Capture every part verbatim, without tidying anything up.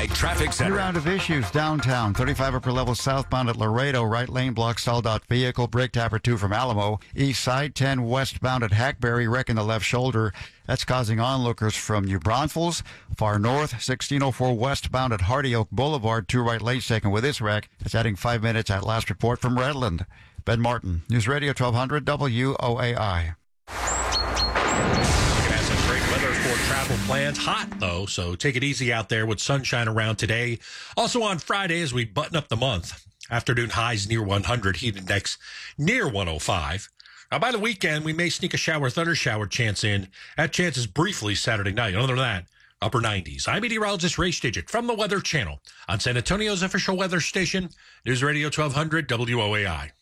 I Traffic Center. New round of issues downtown. thirty-five upper level southbound at Laredo. Right lane block stalled out vehicle. Brake tapper two from Alamo. East side ten westbound at Hackberry. Wreck in the left shoulder. That's causing onlookers from New Braunfels. Far north, sixteen oh four westbound at Hardy Oak Boulevard. Two right lanes taken with this wreck. It's adding five minutes at last report from Redland. Ben Martin, News Radio twelve hundred W O A I. Weather for travel plans. Hot, though, so take it easy out there with sunshine around today. Also on Friday, as we button up the month, afternoon highs near one hundred, heat index near one oh five. Now, by the weekend, we may sneak a shower, thunder shower chance in. That chance is briefly Saturday night. Other than that, upper nineties. I'm meteorologist Ray Stidget from the Weather Channel on San Antonio's official weather station, News Radio twelve hundred W O A I.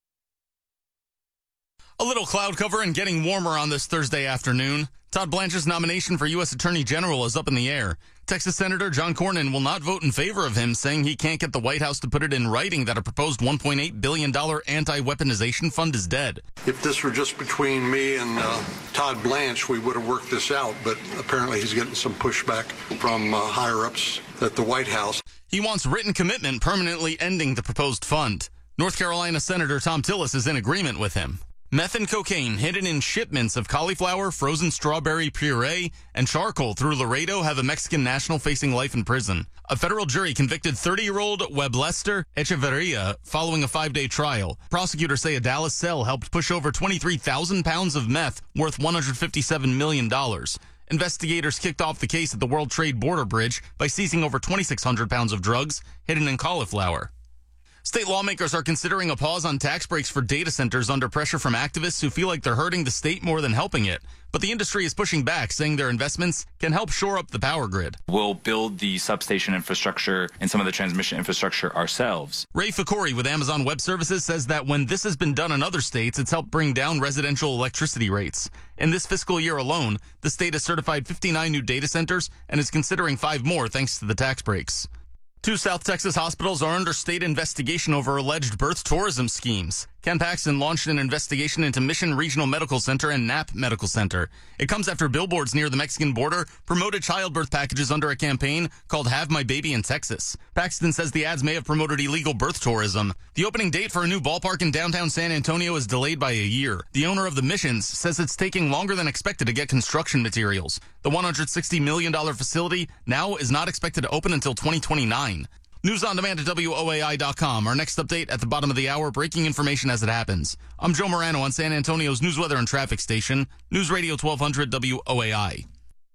A little cloud cover and getting warmer on this Thursday afternoon. Todd Blanchard's nomination for U S Attorney General is up in the air. Texas Senator John Cornyn will not vote in favor of him, saying he can't get the White House to put it in writing that a proposed one point eight billion dollars anti-weaponization fund is dead. If this were just between me and uh, Todd Blanche, we would have worked this out, but apparently he's getting some pushback from uh, higher-ups at the White House. He wants written commitment permanently ending the proposed fund. North Carolina Senator Tom Tillis is in agreement with him. Meth and cocaine hidden in shipments of cauliflower, frozen strawberry puree, and charcoal through Laredo have a Mexican national facing life in prison. A federal jury convicted thirty-year-old Weblester Echeverria following a five-day trial. Prosecutors say a Dallas cell helped push over twenty-three thousand pounds of meth worth one hundred fifty-seven million dollars. Investigators kicked off the case at the World Trade Border Bridge by seizing over twenty-six hundred pounds of drugs hidden in cauliflower. State lawmakers are considering a pause on tax breaks for data centers under pressure from activists who feel like they're hurting the state more than helping it. But the industry is pushing back, saying their investments can help shore up the power grid. We'll build the substation infrastructure and some of the transmission infrastructure ourselves. Ray Fakori with Amazon Web Services says that when this has been done in other states, it's helped bring down residential electricity rates. In this fiscal year alone, the state has certified fifty-nine new data centers and is considering five more thanks to the tax breaks. Two South Texas hospitals are under state investigation over alleged birth tourism schemes. Ken Paxton launched an investigation into Mission Regional Medical Center and Knapp Medical Center. It comes after billboards near the Mexican border promoted childbirth packages under a campaign called Have My Baby in Texas. Paxton says the ads may have promoted illegal birth tourism. The opening date for a new ballpark in downtown San Antonio is delayed by a year. The owner of the Missions says it's taking longer than expected to get construction materials. The one hundred sixty million dollars facility now is not expected to open until twenty twenty-nine. News on demand at W O A I dot com. Our next update at the bottom of the hour, breaking information as it happens. I'm Joe Morano on San Antonio's News, Weather, and Traffic Station, News Radio twelve hundred W O A I.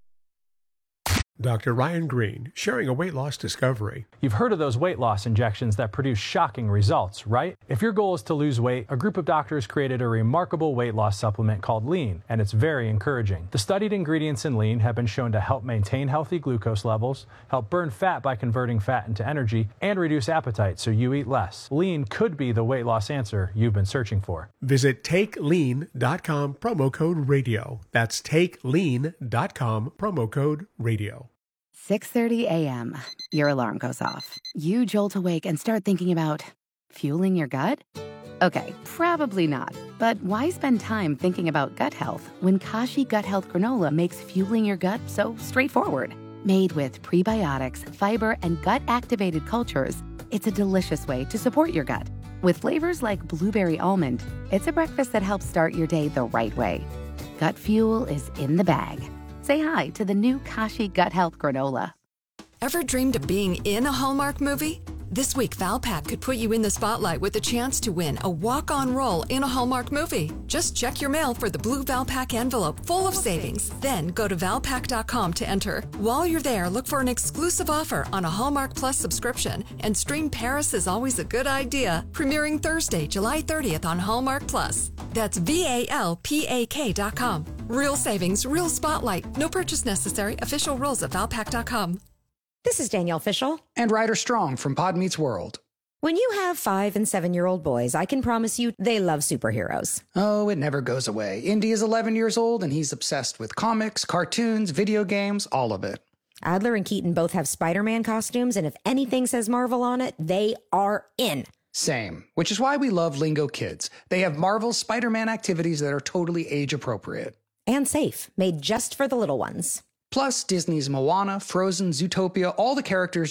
Doctor Ryan Green, sharing a weight loss discovery. You've heard of those weight loss injections that produce shocking results, right? If your goal is to lose weight, a group of doctors created a remarkable weight loss supplement called Lean, and it's very encouraging. The studied ingredients in Lean have been shown to help maintain healthy glucose levels, help burn fat by converting fat into energy, and reduce appetite so you eat less. Lean could be the weight loss answer you've been searching for. Visit take lean dot com, promo code radio. That's take lean dot com, promo code radio. six thirty a.m. Your alarm goes off. You jolt awake and start thinking about fueling your gut? Okay, probably not. But why spend time thinking about gut health when Kashi Gut Health Granola makes fueling your gut so straightforward? Made with prebiotics, fiber, and gut-activated cultures, it's a delicious way to support your gut. With flavors like blueberry almond, it's a breakfast that helps start your day the right way. Gut fuel is in the bag. Say hi to the new Kashi Gut Health Granola. Ever dreamed of being in a Hallmark movie? This week, Valpak could put you in the spotlight with a chance to win a walk-on role in a Hallmark movie. Just check your mail for the blue Valpak envelope full of savings. Then go to valpak dot com to enter. While you're there, look for an exclusive offer on a Hallmark Plus subscription and stream Paris is Always a Good Idea, premiering Thursday, July thirtieth on Hallmark Plus. That's V A L P A K dot com. Real savings, real spotlight. No purchase necessary. Official rules at valpak dot com. This is Danielle Fishel. And Ryder Strong from Pod Meets World. When you have five and seven-year-old boys, I can promise you they love superheroes. Oh, it never goes away. Indy is eleven years old, and he's obsessed with comics, cartoons, video games, all of it. Adler and Keaton both have Spider-Man costumes, and if anything says Marvel on it, they are in. Same, which is why we love Lingo Kids. They have Marvel's Spider-Man activities that are totally age-appropriate. And safe, made just for the little ones. Plus, Disney's Moana, Frozen, Zootopia, all the characters